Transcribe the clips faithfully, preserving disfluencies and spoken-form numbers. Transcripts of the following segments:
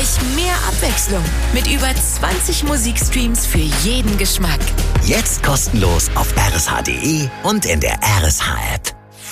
endlich mehr Abwechslung mit über zwanzig Musikstreams für jeden Geschmack. Jetzt kostenlos auf r s h punkt d e und in der R S H-App.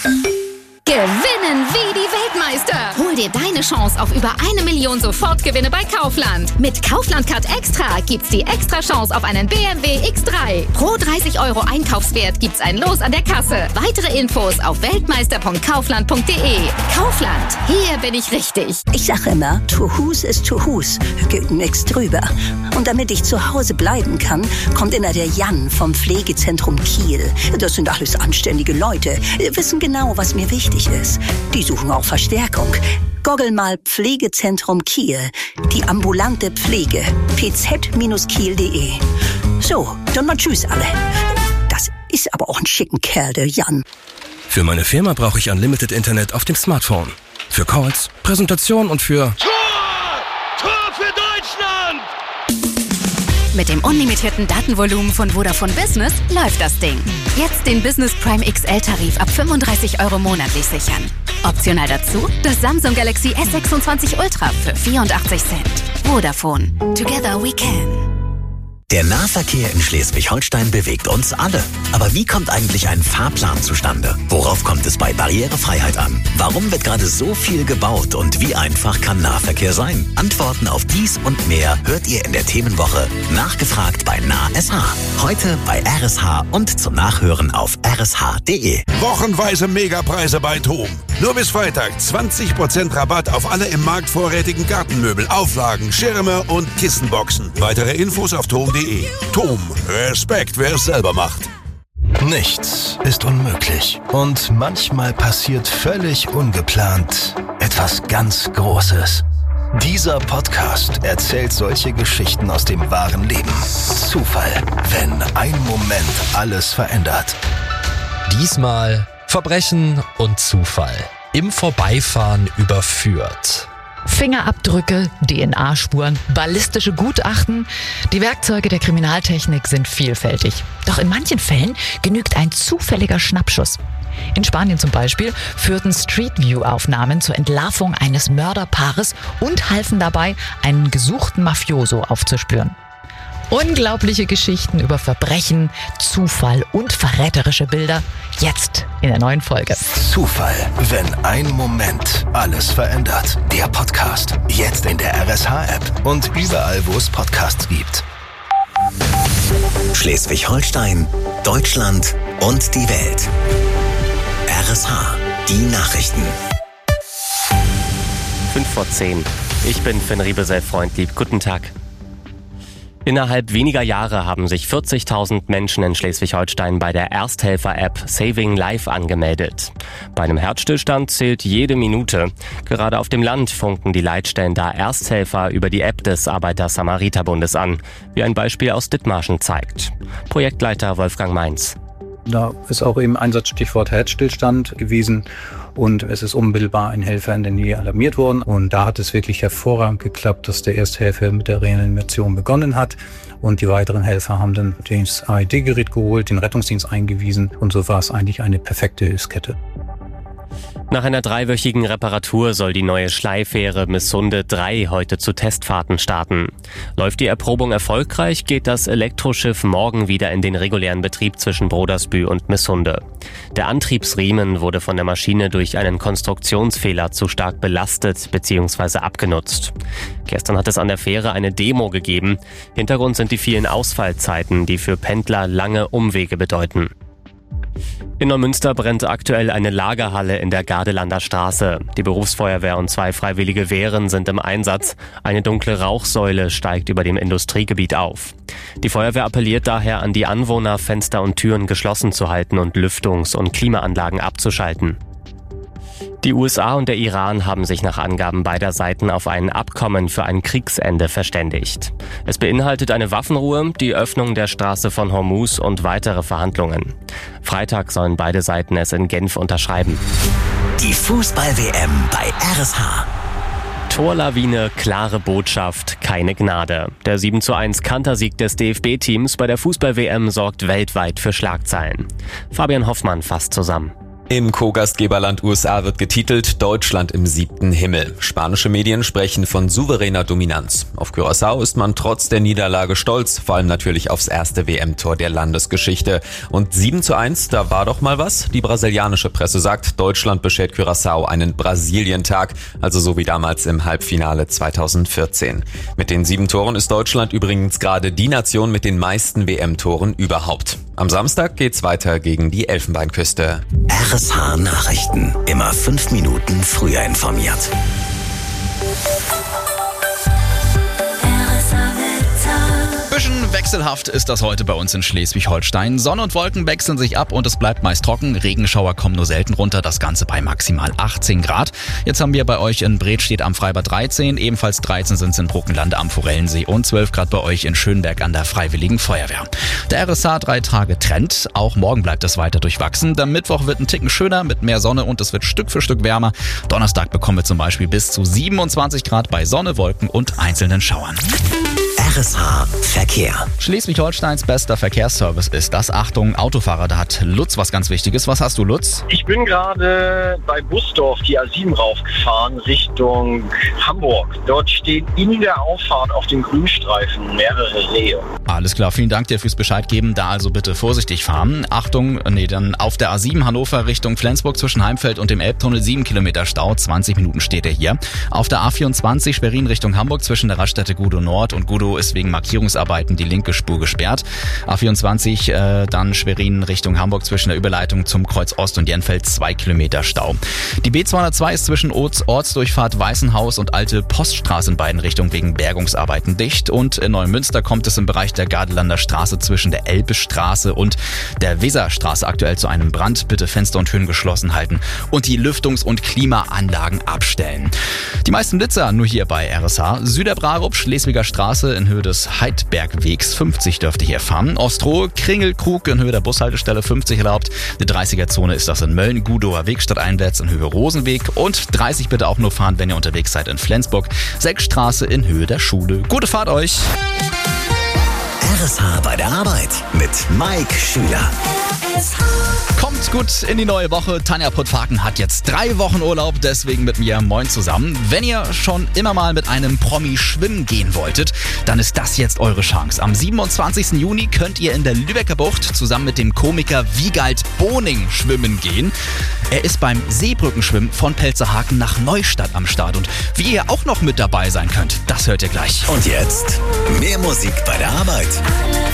Gewinnen wie die Weltmeister. Hol dir deine Chance auf über eine Million Sofortgewinne bei Kaufland. Mit Kaufland Card Extra gibt's die extra Chance auf einen B M W X drei. Pro dreißig Euro Einkaufswert gibt's ein Los an der Kasse. Weitere Infos auf weltmeister punkt kaufland punkt d e. Kaufland, hier bin ich richtig. Ich sage immer, to Hus ist to Hus. Geht nix drüber. Und damit ich zu Hause bleiben kann, kommt immer der Jan vom Pflegezentrum Kiel. Das sind alles anständige Leute, wissen genau, was mir wichtig ist. Die suchen auch Verstärkung. Googel mal Pflegezentrum Kiel. Die ambulante Pflege. p z kiel punkt d e. So, dann mal tschüss alle. Das ist aber auch ein schicken Kerl, der Jan. Für meine Firma brauche ich Unlimited Internet auf dem Smartphone. Für Calls, Präsentation und für... Tor! Tor für Deutschland! Mit dem unlimitierten Datenvolumen von Vodafone Business läuft das Ding. Jetzt den Business Prime X L-Tarif ab fünfunddreißig Euro monatlich sichern. Optional dazu das Samsung Galaxy S sechsundzwanzig Ultra für vierundachtzig Cent. Vodafone. Together we can. Der Nahverkehr in Schleswig-Holstein bewegt uns alle. Aber wie kommt eigentlich ein Fahrplan zustande? Worauf kommt es bei Barrierefreiheit an? Warum wird gerade so viel gebaut und wie einfach kann Nahverkehr sein? Antworten auf dies und mehr hört ihr in der Themenwoche Nachgefragt bei NahSH. Heute bei R S H und zum Nachhören auf r s h punkt d e. Wochenweise Megapreise bei TOM. Nur bis Freitag zwanzig Prozent Rabatt auf alle im Markt vorrätigen Gartenmöbel, Auflagen, Schirme und Kissenboxen. Weitere Infos auf tom punkt d e. TOM. Respekt, wer es selber macht. Nichts ist unmöglich. Und manchmal passiert völlig ungeplant etwas ganz Großes. Dieser Podcast erzählt solche Geschichten aus dem wahren Leben. Zufall, wenn ein Moment alles verändert. Diesmal Verbrechen und Zufall. Im Vorbeifahren überführt. Fingerabdrücke, D N A-Spuren, ballistische Gutachten. Die Werkzeuge der Kriminaltechnik sind vielfältig. Doch in manchen Fällen genügt ein zufälliger Schnappschuss. In Spanien zum Beispiel führten Street View-Aufnahmen zur Entlarvung eines Mörderpaares und halfen dabei, einen gesuchten Mafioso aufzuspüren. Unglaubliche Geschichten über Verbrechen, Zufall und verräterische Bilder. Jetzt in der neuen Folge. Zufall, wenn ein Moment alles verändert. Der Podcast. Jetzt in der R S H-App und überall, wo es Podcasts gibt. Schleswig-Holstein, Deutschland und die Welt. R S H. Die Nachrichten. fünf vor zehn. Ich bin Finn Riebesell-Freundlieb. Guten Tag. Innerhalb weniger Jahre haben sich vierzigtausend Menschen in Schleswig-Holstein bei der Ersthelfer-App Saving Life angemeldet. Bei einem Herzstillstand zählt jede Minute. Gerade auf dem Land funken die Leitstellen da Ersthelfer über die App des Arbeiter-Samariter-Bundes an, wie ein Beispiel aus Dithmarschen zeigt. Projektleiter Wolfgang Mainz. Da ist auch eben Einsatzstichwort Herzstillstand gewesen und es ist unmittelbar ein Helfer in der Nähe alarmiert worden. Und da hat es wirklich hervorragend geklappt, dass der Ersthelfer mit der Reanimation begonnen hat. Und die weiteren Helfer haben dann das A E D-Gerät geholt, den Rettungsdienst eingewiesen und so war es eigentlich eine perfekte Hilfskette. Nach einer dreiwöchigen Reparatur soll die neue Schleifähre Missunde drei heute zu Testfahrten starten. Läuft die Erprobung erfolgreich, geht das Elektroschiff morgen wieder in den regulären Betrieb zwischen Brodersbü und Missunde. Der Antriebsriemen wurde von der Maschine durch einen Konstruktionsfehler zu stark belastet bzw. abgenutzt. Gestern hat es an der Fähre eine Demo gegeben. Hintergrund sind die vielen Ausfallzeiten, die für Pendler lange Umwege bedeuten. In Neumünster brennt aktuell eine Lagerhalle in der Gardelander Straße. Die Berufsfeuerwehr und zwei freiwillige Wehren sind im Einsatz. Eine dunkle Rauchsäule steigt über dem Industriegebiet auf. Die Feuerwehr appelliert daher an die Anwohner, Fenster und Türen geschlossen zu halten und Lüftungs- und Klimaanlagen abzuschalten. Die U S A und der Iran haben sich nach Angaben beider Seiten auf ein Abkommen für ein Kriegsende verständigt. Es beinhaltet eine Waffenruhe, die Öffnung der Straße von Hormuz und weitere Verhandlungen. Freitag sollen beide Seiten es in Genf unterschreiben. Die Fußball-W M bei R S H. Torlawine, klare Botschaft, keine Gnade. Der sieben zu eins Kantersieg des D F B-Teams bei der Fußball-W M sorgt weltweit für Schlagzeilen. Fabian Hoffmann fasst zusammen. Im Co-Gastgeberland U S A wird getitelt Deutschland im siebten Himmel. Spanische Medien sprechen von souveräner Dominanz. Auf Curaçao ist man trotz der Niederlage stolz, vor allem natürlich aufs erste W M-Tor der Landesgeschichte. Und sieben zu eins, da war doch mal was. Die brasilianische Presse sagt, Deutschland beschert Curaçao einen Brasilientag, also so wie damals im Halbfinale zweitausendvierzehn. Mit den sieben Toren ist Deutschland übrigens gerade die Nation mit den meisten W M-Toren überhaupt. Am Samstag geht's weiter gegen die Elfenbeinküste. R S H Nachrichten. Immer fünf Minuten früher informiert. Bisschen wechselhaft ist das heute bei uns in Schleswig-Holstein. Sonne und Wolken wechseln sich ab und es bleibt meist trocken. Regenschauer kommen nur selten runter, das Ganze bei maximal achtzehn Grad. Jetzt haben wir bei euch in Bredstedt am Freibad dreizehn, ebenfalls dreizehn sind es in Bruckenlande am Forellensee und zwölf Grad bei euch in Schönberg an der Freiwilligen Feuerwehr. Der R S H drei Tage Trend, auch morgen bleibt es weiter durchwachsen. Der Mittwoch wird ein Ticken schöner mit mehr Sonne und es wird Stück für Stück wärmer. Donnerstag bekommen wir zum Beispiel bis zu siebenundzwanzig Grad bei Sonne, Wolken und einzelnen Schauern. R S H Verkehr. Schleswig-Holsteins bester Verkehrsservice ist das. Achtung, Autofahrer, da hat Lutz was ganz Wichtiges. Was hast du, Lutz? Ich bin gerade bei Busdorf die A sieben raufgefahren Richtung Hamburg. Dort stehen in der Auffahrt auf dem Grünstreifen mehrere Rehe. Alles klar, vielen Dank dir fürs Bescheid geben. Da also bitte vorsichtig fahren. Achtung, nee, dann auf der A sieben Hannover Richtung Flensburg zwischen Heimfeld und dem Elbtunnel sieben Kilometer Stau. zwanzig Minuten steht er hier. Auf der A vierundzwanzig Schwerin Richtung Hamburg zwischen der Raststätte Gudow Nord und Gudow ist wegen Markierungsarbeiten die linke Spur gesperrt. A vierundzwanzig äh, dann Schwerin Richtung Hamburg zwischen der Überleitung zum Kreuz Ost und Jenfeld zwei Kilometer Stau. Die B zweihundertzwei ist zwischen Orts Ortsdurchfahrt Weißenhaus und Alte Poststraße in beiden Richtungen wegen Bergungsarbeiten dicht. Und in Neumünster kommt es im Bereich der Gardelanda Straße zwischen der Elbestraße und der Weserstraße aktuell zu einem Brand. Bitte Fenster und Türen geschlossen halten und die Lüftungs- und Klimaanlagen abstellen. Die meisten Blitzer nur hier bei R S H. Süderbrarup, Schleswiger Straße in Höhe des Heidbergwegs fünfzig dürfte hier fahren. Ostroh, Kringelkrug in Höhe der Bushaltestelle fünfzig erlaubt. Die dreißiger-Zone ist das in Mölln, Gudower Weg stadteinwärts in Höhe Rosenweg und dreißig bitte auch nur fahren, wenn ihr unterwegs seid in Flensburg. Seckstraße in Höhe der Schule. Gute Fahrt euch! R S H bei der Arbeit mit Mike Schüler. Kommt gut in die neue Woche. Tanja Puttfaken hat jetzt drei Wochen Urlaub, deswegen mit mir moin zusammen. Wenn ihr schon immer mal mit einem Promi schwimmen gehen wolltet, dann ist das jetzt eure Chance. Am siebenundzwanzigsten Juni könnt ihr in der Lübecker Bucht zusammen mit dem Komiker Wiegald Boning schwimmen gehen. Er ist beim Seebrückenschwimmen von Pelzerhaken nach Neustadt am Start. Und wie ihr auch noch mit dabei sein könnt, das hört ihr gleich. Und jetzt mehr Musik bei der Arbeit.